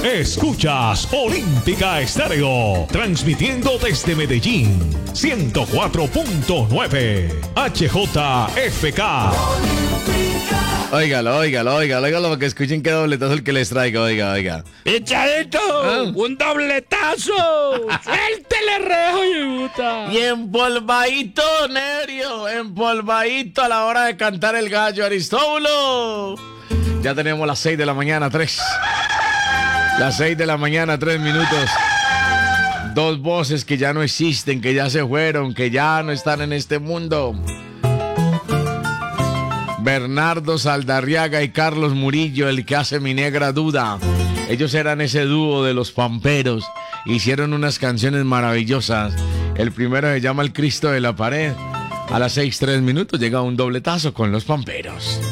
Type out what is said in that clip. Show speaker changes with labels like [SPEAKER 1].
[SPEAKER 1] Escuchas Olímpica Estéreo, transmitiendo desde Medellín, 104.9 HJFK.
[SPEAKER 2] Óigalo, para que escuchen qué dobletazo el que les traigo, oiga.
[SPEAKER 3] ¡Pichadito! ¡Un dobletazo! ¡Suéltele, rejo, yuta!
[SPEAKER 2] Y empolvadito, Nerio, empolvadito a la hora de cantar el gallo, Aristóbulo. Ya tenemos las 6 de la mañana, 3. Las 6 de la mañana, 3 minutos. Dos voces que ya no existen, que ya se fueron, que ya no están en este mundo. Bernardo Saldarriaga y Carlos Murillo, el que hace Mi Negra Duda. Ellos eran ese dúo de los pamperos. Hicieron unas canciones maravillosas. El primero se llama El Cristo de la Pared. A las 6:03 llega un dobletazo con los pamperos.